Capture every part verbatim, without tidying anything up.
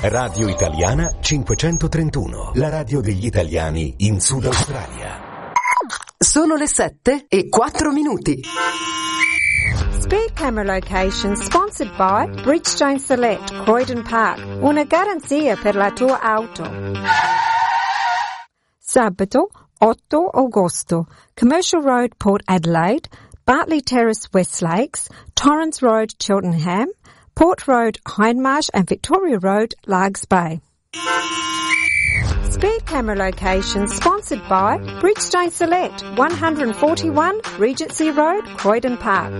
Radio Italiana cinquecentotrentuno, la radio degli italiani in Sud Australia. Sono le sette e quattro minuti. Speed Camera Location sponsored by Bridgestone Select, Croydon Park. Una garanzia per la tua auto. Sabato otto agosto, Commercial Road, Port Adelaide, Bartley Terrace, West Lakes, Torrens Road, Cheltenham, Port Road, Hindmarsh and Victoria Road, Largs Bay. Speed Camera Location sponsored by Bridgestone Select, one forty-one Regency Road, Croydon Park.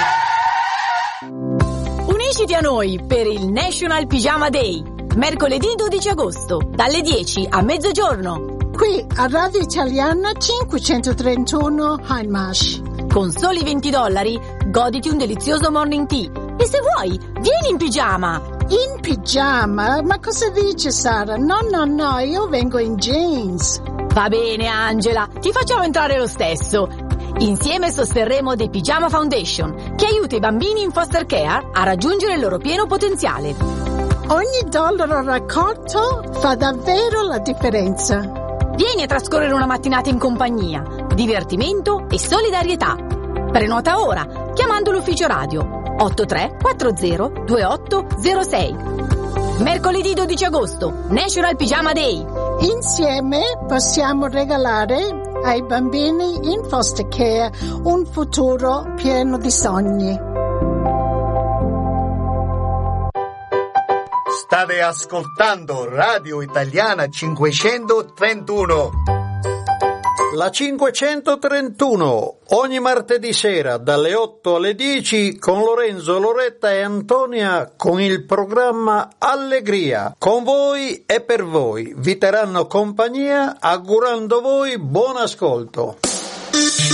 Unisciti a noi per il National Pyjama Day, mercoledì dodici agosto, dalle dieci a mezzogiorno. Qui a Radio Italiana cinquecentotrentuno Hindmarsh. Con soli venti dollari, goditi un delizioso morning tea. E se vuoi, vieni in pigiama. In pigiama? Ma cosa dice Sara? No, no, no, io vengo in jeans. Va bene, Angela, ti facciamo entrare lo stesso. Insieme sosterremo The Pyjama Foundation, che aiuta i bambini in foster care a raggiungere il loro pieno potenziale. Ogni dollaro raccolto fa davvero la differenza. Vieni a trascorrere una mattinata in compagnia, divertimento e solidarietà. Prenota ora, chiamando l'ufficio radio otto tre quattro zero due otto zero sei. Mercoledì dodici agosto, National Pyjama Day. Insieme possiamo regalare ai bambini in foster care un futuro pieno di sogni. State ascoltando Radio Italiana cinquecentotrentuno. La cinquecentotrentuno, ogni martedì sera dalle otto alle dieci con Lorenzo, Loretta e Antonia con il programma Allegria. Con voi e per voi. Vi terranno compagnia augurando voi buon ascolto.